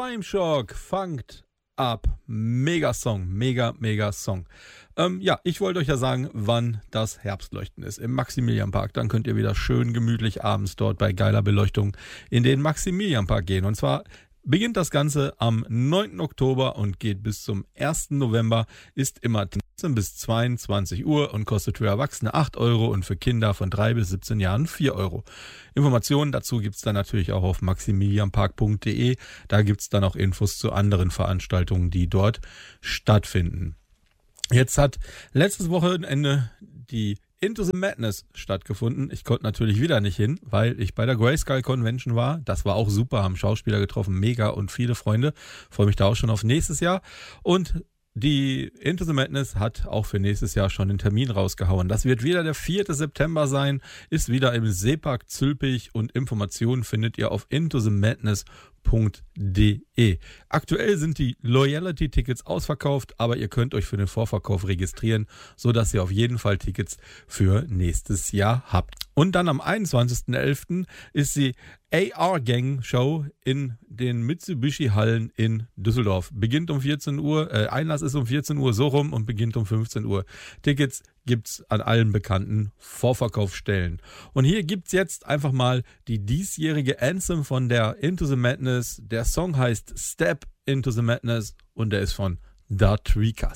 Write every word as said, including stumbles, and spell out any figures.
Crime Shock, fangt ab. Mega Song, mega, mega Song. Ähm, ja, ich wollte euch ja sagen, wann das Herbstleuchten ist. Im Maximilianpark. Dann könnt ihr wieder schön gemütlich abends dort bei geiler Beleuchtung in den Maximilianpark gehen. Und zwar beginnt das Ganze am neunten Oktober und geht bis zum ersten November, ist immer neunzehn bis zweiundzwanzig Uhr und kostet für Erwachsene acht Euro und für Kinder von drei bis siebzehn Jahren vier Euro. Informationen dazu gibt's dann natürlich auch auf maximilianpark punkt de. Da gibt's dann auch Infos zu anderen Veranstaltungen, die dort stattfinden. Jetzt hat letztes Wochenende die Into the Madness stattgefunden. Ich konnte natürlich wieder nicht hin, weil ich bei der Grayskull Convention war. Das war auch super, haben Schauspieler getroffen, mega und viele Freunde. Freue mich da auch schon auf nächstes Jahr. Und die Into the Madness hat auch für nächstes Jahr schon den Termin rausgehauen. Das wird wieder der vierte September sein, ist wieder im Seepark Zülpich und Informationen findet ihr auf into the madness punkt de. Aktuell sind die Loyalty-Tickets ausverkauft, aber ihr könnt euch für den Vorverkauf registrieren, sodass ihr auf jeden Fall Tickets für nächstes Jahr habt. Und dann am einundzwanzigsten elften ist die A R-Gang Show in den Mitsubishi-Hallen in Düsseldorf. Beginnt um vierzehn Uhr, äh, Einlass ist um vierzehn Uhr so rum und beginnt um fünfzehn Uhr. Tickets gibt's an allen bekannten Vorverkaufsstellen. Und hier gibt's jetzt einfach mal die diesjährige Anthem von der Into the Madness. Der Song heißt Step Into the Madness und der ist von Da Tweekaz.